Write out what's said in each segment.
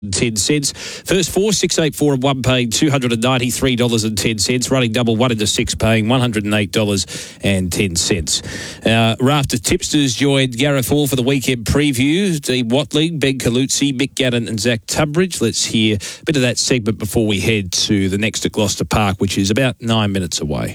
$10. First four, 6, 8, 4 and 1 paying $293.10. Running double 1 into 6 paying $108.10. Raft of tipsters joined Gareth Hall for the weekend preview. Dean Watling, Ben Colucci, Mick Gannon and Zach Tunbridge. Let's hear a bit of that segment before we head to the next at Gloucester Park, which is about 9 minutes away.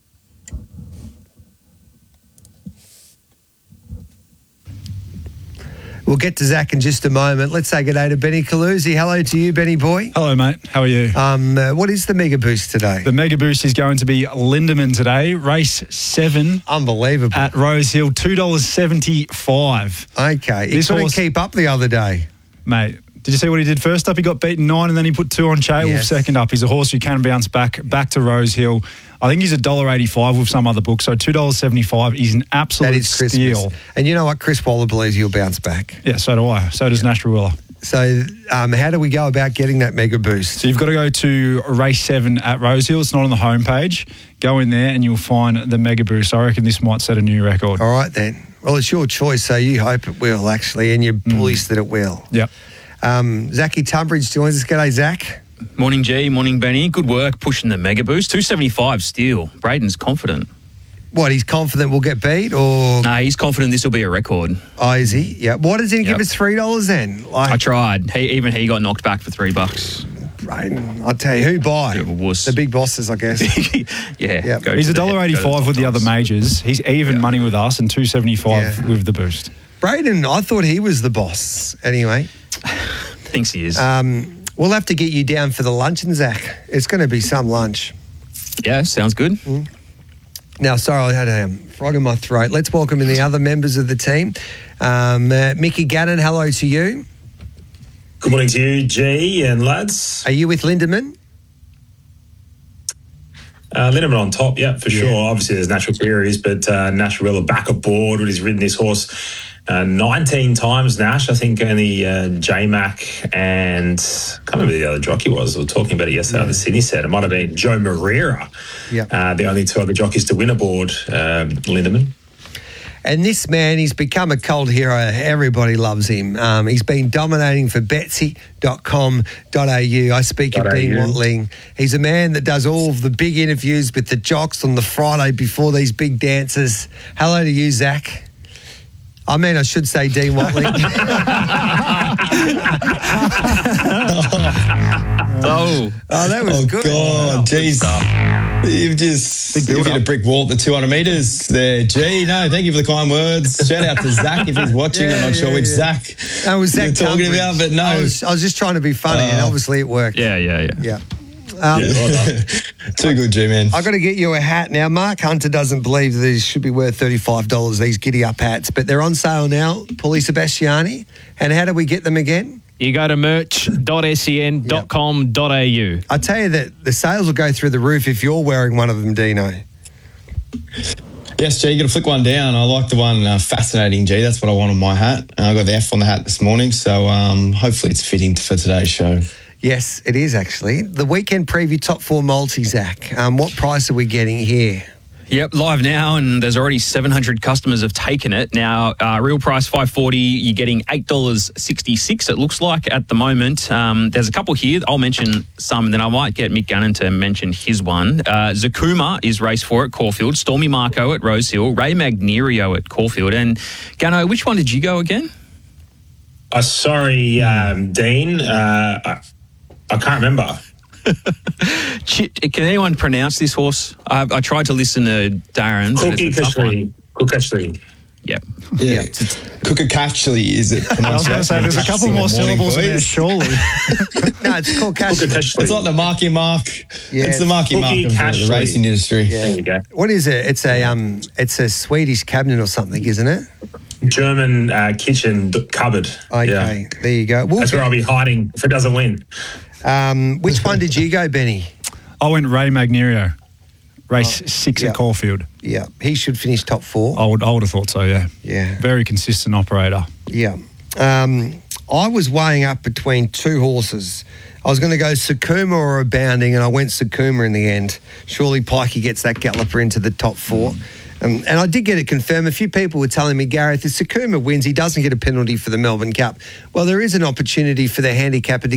We'll get to Zach in just a moment. Let's say good day to Benny Colucci. Hello to you, Benny boy. Hello, mate. How are you? What is the Mega Boost today? The Mega Boost is going to be Lindemann today, race 7. Unbelievable. At Rosehill, $2.75. Okay. He couldn't keep up the other day. Mate, did you see what he did first up? He got beaten 9 and then he put 2 on Chaywolf second up. He's a horse who can bounce back to Rosehill. I think he's $1.85 with some other books, so $2.75 is an absolute steal. And you know what? Chris Waller believes he'll bounce back. Yeah, so do I. So does Nash Rawiller. So how do we go about getting that Mega Boost? So you've got to go to race 7 at Rosehill. It's not on the homepage. Go in there and you'll find the Mega Boost. I reckon this might set a new record. All right, then. Well, it's your choice, so you hope it will, actually, and you're bullish that it will. Yep. Zachy Tunbridge joins us. G'day, Zach. Morning, G. Morning, Benny. Good work pushing the Mega Boost. 275 steal. Braden's confident. What, he's confident we'll get beat, or...? No, he's confident this will be a record. Oh, is he? Yeah. Why does he give us $3 then? I tried. Even he got knocked back for $3. Braden, I'll tell you, who buy? The big bosses, I guess. Yeah. Yep. He's $1.85 with the other majors. He's even money with us and $2.75 with the Boost. Braden, I thought he was the boss. Anyway. Thinks he is. We'll have to get you down for the luncheon, Zach. It's going to be some lunch. Yeah, sounds good. Now, sorry, I had a frog in my throat. Let's welcome in the other members of the team. Mickey Gannon, hello to you. Good morning to you, G and lads. Are you with Lindemann? Lindemann on top, yeah, for sure. Obviously, there's natural queries, but Nash Rawiller back aboard. He's ridden this horse 19 times, Nash. I think only J-Mac and I can't remember who the other jockey was. We were talking about it yesterday on the Sydney set. It might have been Joe Moreira. The only 2 other jockeys to win aboard Lindemann. And this man, he's become a cult hero. Everybody loves him. He's been dominating for Betsy.com.au. I speak of Dean Watling. He's a man that does all of the big interviews with the jocks on the Friday before these big dances. Hello to you, Zach. I mean, I should say Dean Watling. That was good. God, jeez. You've just hit a brick wall at the 200 metres there. Gee, no, thank you for the kind words. Shout out to Zach if he's watching. I'm not sure which Zach that was Zach you're talking about, but no. I was just trying to be funny, and obviously it worked. Yeah. Too good, G-Man. I've got to get you a hat now. Mark Hunter doesn't believe that these should be worth $35, these giddy-up hats, but they're on sale now, Paulie Sebastiani. And how do we get them again? You go to merch.sen.com.au. I tell you that the sales will go through the roof if you're wearing one of them, Dino. Yes, G, you got to flick one down. I like the one fascinating, G. That's what I want on my hat. I got the F on the hat this morning, so hopefully it's fitting for today's show. Yes, it is actually. The weekend preview top 4 multi, Zach. What price are we getting here? Yep, live now, and there's already 700 customers have taken it. Now, real price $5.40, you're getting $8.66, it looks like, at the moment. There's a couple here. I'll mention some, and then I might get Mick Gannon to mention his one. Zakuma is race 4 at Caulfield, Stormy Marco at Rosehill, Ray Magnerio at Caulfield. And, Gano, which one did you go again? Sorry, Dean. I can't remember. Can anyone pronounce this horse? I tried to listen to Darren. Kukashli. Yep. Yeah. Kukashli, is it? I was going to say, there's a couple more syllables in there, surely. No, it's called Kukashli. It's like the Marky Mark. Yeah, it's the Marky Mark of the racing industry. Yeah. There you go. What is it? It's a Swedish cabinet or something, isn't it? German kitchen cupboard. Okay, there you go. That's where I'll be hiding if it doesn't win. Which one did you go, Benny? I went Ray Magnerio, race 6 at Caulfield. Yeah, he should finish top 4. I would have thought so, yeah. Yeah. Very consistent operator. Yeah. I was weighing up between 2 horses. I was going to go Sakuma or Abounding, and I went Sakuma in the end. Surely Pikey gets that galloper into the top 4. And I did get it confirmed. A few people were telling me, Gareth, if Sakuma wins, he doesn't get a penalty for the Melbourne Cup. Well, there is an opportunity for the handicapper to